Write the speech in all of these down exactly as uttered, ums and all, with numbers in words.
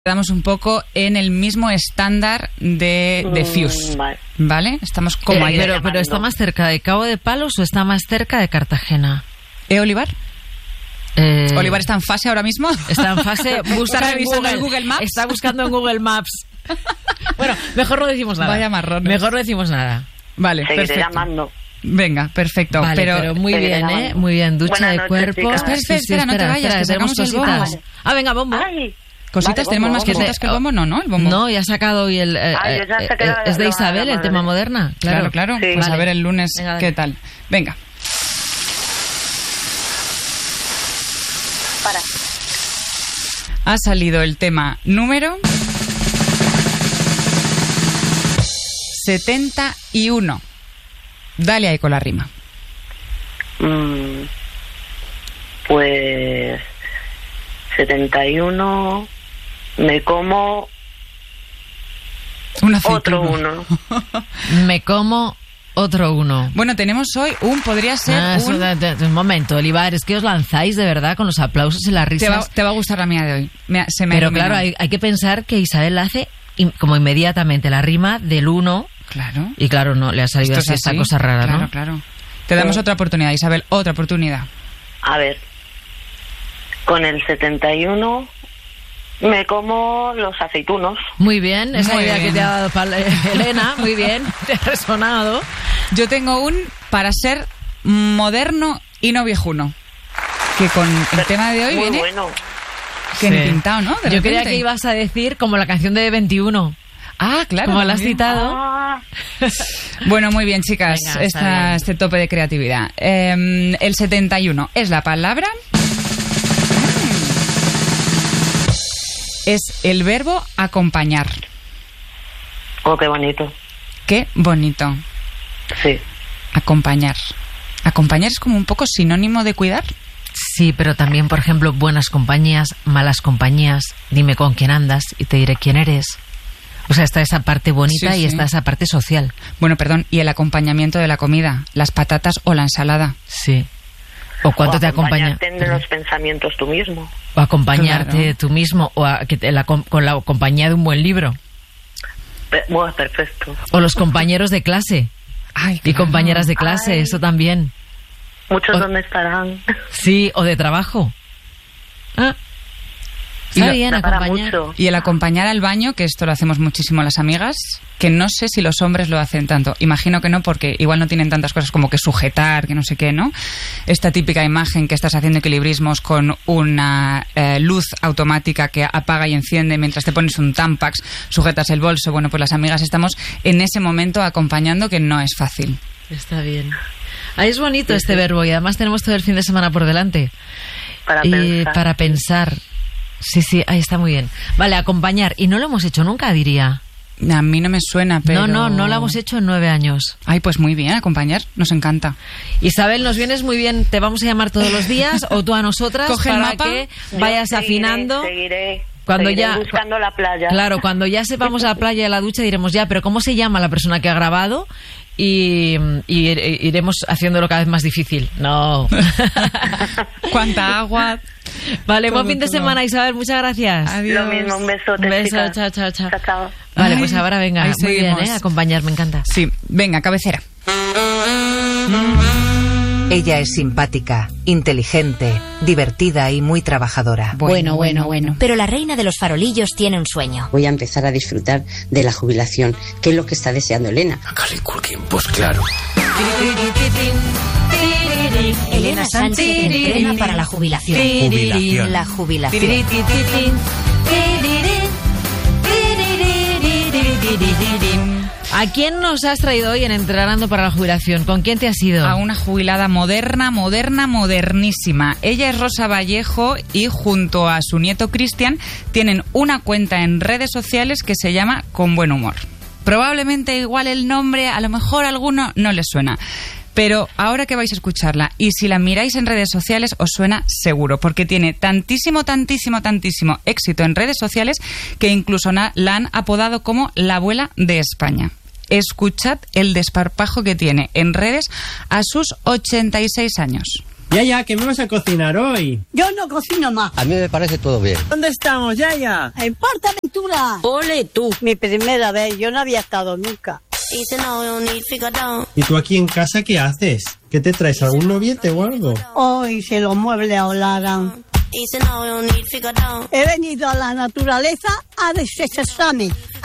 Quedamos un poco en el mismo estándar de, de Fuse, vale. ¿vale? Estamos como ahí. Pero, pero ¿está más cerca de Cabo de Palos o está más cerca de Cartagena? ¿Eh, Olivar? Eh, ¿Olivar está en fase ahora mismo? Está en fase... Busca ¿Está en revisando Google, el Google Maps? Está buscando en Google Maps. Bueno, mejor no decimos nada. Vaya marrón. Mejor no decimos nada. Vale, Seguiré perfecto. llamando. Venga, perfecto. Vale, pero, pero, muy bien, llamando. ¿eh? Muy bien, ducha Buenas de noches, cuerpo. chicas. Espera, espera, espera, no te vayas, que tenemos sacamos el cositas. bombo. Ah, venga, bombo. Ay, cositas, vale, tenemos bombo, más bombo. cositas que el bombo, no, ¿no? El bombo. No, ya ha sacado hoy el... eh, Ah, yo ya eh, saqué la- es de la- Isabel, la el tema Moderna. Claro, claro. Sí. Pues Vale. a ver el lunes Venga, dale. qué tal. Venga. Para. Ha salido el tema número setenta y uno. Dale ahí con la rima. Mm, pues setenta y uno, me como Un aceituno. otro uno. Me como otro uno. Bueno, tenemos hoy un, podría ser Ah, eso un... de- de- de- un momento, Olivar, es que os lanzáis de verdad con los aplausos y las Te va, risas. te va a gustar la mía de hoy. Me ha- se me ha Pero iluminado. claro, hay, hay que pensar que Isabel la hace in- como inmediatamente la rima del uno. Claro. Y claro, no, le ha salido Esto así es esta así. cosa rara, Claro, ¿no? claro. Te damos otra oportunidad, Isabel, otra oportunidad. A ver, con el setenta y uno me como los aceitunos. Muy bien, esa Muy idea bien. que te ha dado Pal- eh, Elena, muy bien, te ha resonado. Yo tengo un para ser moderno y no viejuno. Que con el tema de hoy Muy viene bueno. que Sí. ni pintado, ¿no? De Yo creía repente. que ibas a decir como la canción de veintiuno, Ah, claro. como la has también. citado. Ah, Bueno, muy bien, chicas. Venga, está Esta- bien. este tope de creatividad. Eh, el setenta y uno es la palabra. Es el verbo acompañar. oh, qué bonito. Qué bonito. Sí. Acompañar. Acompañar es como un poco sinónimo de cuidar. Sí, pero también, por ejemplo, buenas compañías, malas compañías, dime con quién andas y te diré quién eres. O sea, está esa parte bonita Sí, y sí. está esa parte social. Bueno, perdón, y el acompañamiento de la comida, las patatas o la ensalada. Sí. O cuánto o te acompaña. acompañarte en los pensamientos tú mismo. O acompañarte Claro. tú mismo, o a- que te- la com- con la compañía de un buen libro. Pe- Bueno, perfecto. O los compañeros de clase Ay, y claro. compañeras de clase, Ay. eso también. Muchos O- dónde estarán. Sí, o de trabajo. Ah. Y Está lo- bien Da para acompañar. mucho. Y el acompañar al baño, que esto lo hacemos muchísimo las amigas, que no sé si los hombres lo hacen tanto. Imagino que no, porque igual no tienen tantas cosas como que sujetar, que no sé qué, ¿no? Esta típica imagen que estás haciendo equilibrismos con una eh, luz automática que apaga y enciende mientras te pones un Tampax, sujetas el bolso. Bueno, pues las amigas estamos en ese momento acompañando, que no es fácil. Está bien. Ah, es bonito este verbo y además tenemos todo el fin de semana por delante. Para y pensar. para pensar. Sí, sí, ahí está muy bien. Vale, acompañar. Y no lo hemos hecho nunca, diría. A mí no me suena, pero... No, no, no lo hemos hecho en nueve años. Ay, pues muy bien, acompañar, nos encanta. Isabel, nos vienes muy bien. Te vamos a llamar todos los días o tú a nosotras Coge el para mapa. que Yo vayas seguiré, afinando. Seguiré, Cuando seguiré ya- buscando la playa. Claro, cuando ya sepamos a la playa y a la ducha diremos ya, pero ¿cómo se llama la persona que ha grabado? Y, y iremos haciéndolo cada vez más difícil. No. ¿Cuánta agua? Vale, Todo, buen fin de todo. semana, Isabel. Muchas gracias. Adiós. Lo mismo, un besote, Un beso, chicas. chao, chao, chao. Chao, chao. Vale, Ay, pues ahora venga. ahí Muy bien, seguimos. ¿eh? Acompañar, me encanta. Sí, venga, cabecera. Ella es simpática, inteligente, divertida y muy trabajadora. Bueno, bueno, bueno. Pero la reina de los farolillos tiene un sueño. Voy a empezar a disfrutar de la jubilación, que es lo que está deseando Elena. Macaulay Culkin, pues claro. Elena Sánchez entrena para la jubilación. Jubilación. La jubilación. ¿A quién nos has traído hoy en Entrenando para la Jubilación? ¿Con quién te has ido? A una jubilada moderna, moderna, modernísima. Ella es Rosa Vallejo y junto a su nieto Cristian tienen una cuenta en redes sociales que se llama Con Buen Humor. Probablemente igual el nombre, a lo mejor a alguno no les suena. Pero ahora que vais a escucharla, y si la miráis en redes sociales, os suena seguro, porque tiene tantísimo, tantísimo, tantísimo éxito en redes sociales que incluso na- la han apodado como la abuela de España. Escuchad el desparpajo que tiene en redes a sus ochenta y seis años. Yaya, ¿qué me vas a cocinar hoy? Yo no cocino más. A mí me parece todo bien. ¿Dónde estamos, Yaya? En PortAventura. Ole tú. Mi primera vez, yo no había estado nunca. ¿Y tú aquí en casa qué haces? ¿Qué te traes? ¿Algún noviete o algo? Hoy se los muebles hablaran. He venido a la naturaleza a desestresarme. ¡Ah!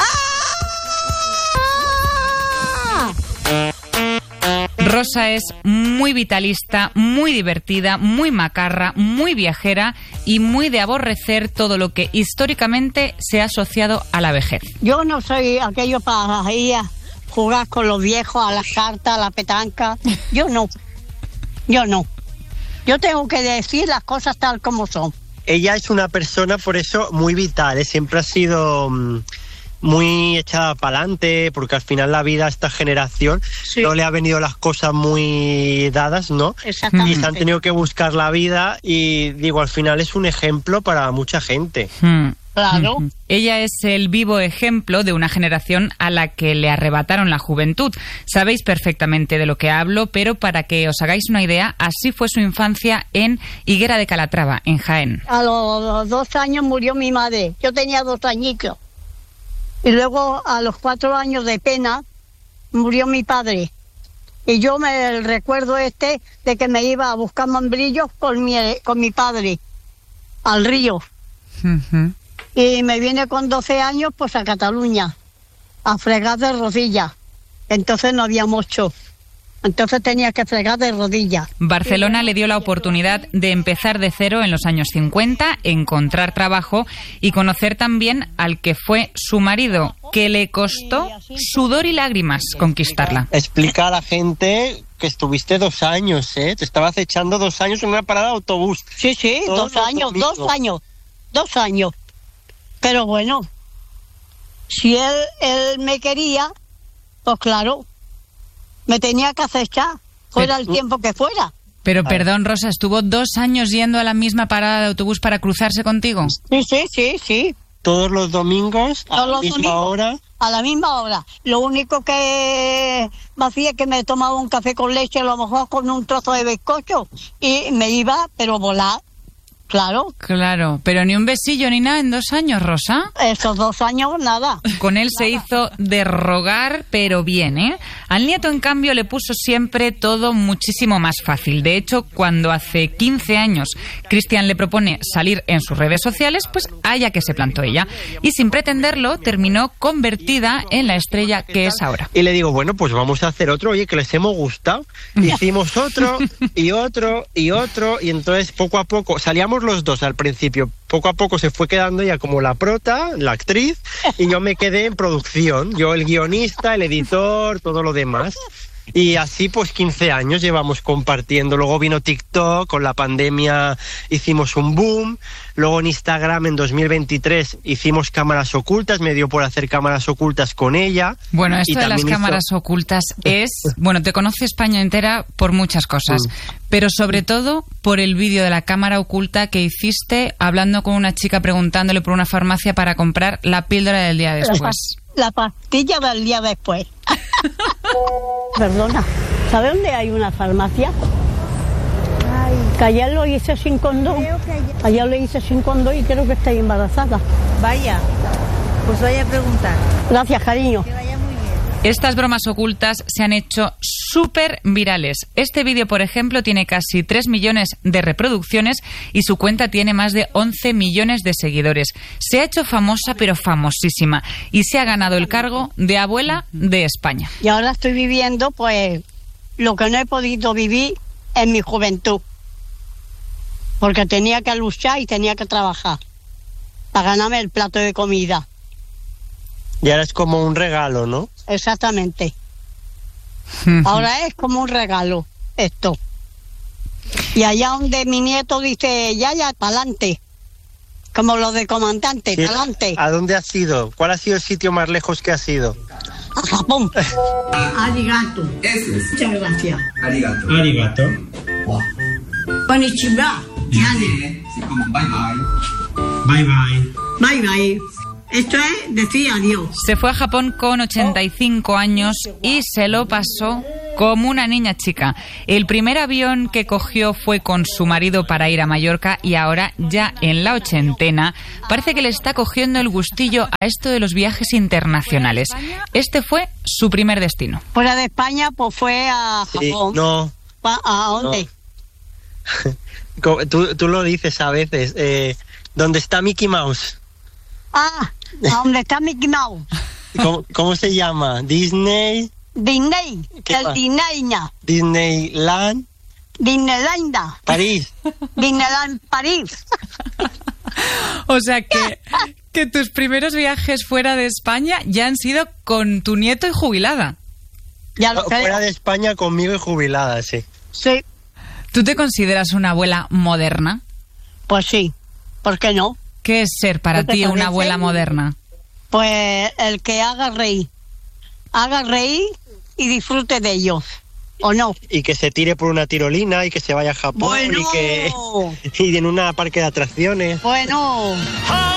Rosa es muy vitalista, muy divertida, muy macarra, muy viajera y muy de aborrecer todo lo que históricamente se ha asociado a la vejez. Yo no soy aquello para ir a jugar con los viejos, a las cartas, a la petanca. Yo no. Yo no. Yo tengo que decir las cosas tal como son. Ella es una persona, por eso, muy vital, ¿eh? Siempre ha sido mmm, muy echada para adelante, porque al final la vida a esta generación sí. no le ha venido las cosas muy dadas, ¿no? Exactamente. Y se han tenido que buscar la vida y, digo, al final es un ejemplo para mucha gente. Hmm. Claro. Ella es el vivo ejemplo de una generación a la que le arrebataron la juventud. Sabéis perfectamente de lo que hablo, pero para que os hagáis una idea, así fue su infancia en Higuera de Calatrava, en Jaén. A los dos años murió mi madre. Yo tenía dos añitos. Y luego, a los cuatro años de pena, murió mi padre. Y yo me recuerdo este de que me iba a buscar membrillos con mi, con mi padre al río. Uh-huh. Y me vine con doce años pues a Cataluña a fregar de rodillas. Entonces no había mucho. Entonces tenía que fregar de rodillas. Barcelona le dio la oportunidad de empezar de cero en los años cincuenta, encontrar trabajo y conocer también al que fue su marido, que le costó sudor y lágrimas conquistarla. Explica a la gente que estuviste dos años, ¿eh? Te estabas echando dos años en una parada de autobús. Sí, sí, Todos dos años, dos años, dos años. Pero bueno, si él, él me quería, pues claro, me tenía que acechar, fuera el tiempo que fuera. Pero perdón, Rosa, ¿estuvo dos años yendo a la misma parada de autobús para cruzarse contigo? Sí, sí, sí, sí. Todos los domingos, a Todos la los misma domingos, hora. A la misma hora. Lo único que me hacía es que me tomaba un café con leche, a lo mejor con un trozo de bizcocho, y me iba, pero volar. Claro. Claro, pero ni un besillo ni nada en dos años, Rosa. Esos dos años, nada. Con él se hizo de rogar, pero bien, ¿eh? Al nieto, en cambio, le puso siempre todo muchísimo más fácil. De hecho, cuando hace quince años Cristian le propone salir en sus redes sociales, pues allá que se plantó ella. Y sin pretenderlo, terminó convertida en la estrella que es ahora. Y le digo, bueno, pues vamos a hacer otro, oye, que les hemos gustado. Hicimos otro, y otro, y otro, y entonces poco a poco salíamos los dos al principio, poco a poco se fue quedando ella como la prota, la actriz, y yo me quedé en producción, yo el guionista, el editor, todo lo demás. Y así pues quince años llevamos compartiendo. Luego vino TikTok, con la pandemia hicimos un boom. Luego en Instagram en dos mil veintitrés hicimos cámaras ocultas, me dio por hacer cámaras ocultas con ella. Bueno, esto de las cámaras hizo... ocultas es... Bueno, te conoce España entera por muchas cosas, mm. pero sobre todo por el vídeo de la cámara oculta que hiciste hablando con una chica preguntándole por una farmacia para comprar la píldora del día después. La pastilla del día después. Perdona, ¿sabe dónde hay una farmacia? Ay. Que ayer lo hice sin condón. Ayer... ayer lo hice sin condón y creo que estoy embarazada. Vaya, pues vaya a preguntar. Gracias, cariño. Que vaya muy bien. Estas bromas ocultas se han hecho súper virales. Este vídeo, por ejemplo, tiene casi tres millones de reproducciones y su cuenta tiene más de once millones de seguidores. Se ha hecho famosa, pero famosísima, y se ha ganado el cargo de abuela de España. Y ahora estoy viviendo, pues, lo que no he podido vivir en mi juventud. Porque tenía que luchar y tenía que trabajar para ganarme el plato de comida. Y ahora es como un regalo, ¿no? Exactamente. Ahora es como un regalo esto. Y allá donde mi nieto dice, ya, ya, pa'lante. Como los de comandante, sí, pa'lante. ¿A dónde has ido? ¿Cuál ha sido el sitio más lejos que has ido? A Japón. Arigato. Muchas gracias. Arigato. Arigato. Konnichiwa. Sí, como bye Bye bye. bye. Bye bye. Esto es decir adiós. Se fue a Japón con ochenta y cinco años y se lo pasó como una niña chica. El primer avión que cogió fue con su marido para ir a Mallorca y ahora, ya en la ochentena, parece que le está cogiendo el gustillo a esto de los viajes internacionales. Este fue su primer destino. Fuera de España, pues fue a Japón. Sí, no. ¿A dónde? No. Tú, tú lo dices a veces. Eh, ¿Dónde está Mickey Mouse? Ah, ¿a dónde está Mickey Mouse? ¿Cómo, cómo se llama? Disney. Disney. El Disney. Disneyland. Disneyland. París. Disneyland París. O sea que, que tus primeros viajes fuera de España ya han sido con tu nieto y jubilada. Ya lo sé. Fuera de España conmigo y jubilada, sí. Sí. ¿Tú te consideras una abuela moderna? Pues sí. ¿Por qué no? ¿Qué es ser para ti una abuela moderna? Pues el que haga reír. Haga reír y disfrute de ellos. ¿O no? Y que se tire por una tirolina y que se vaya a Japón. Bueno. y que y en una parque de atracciones. Bueno.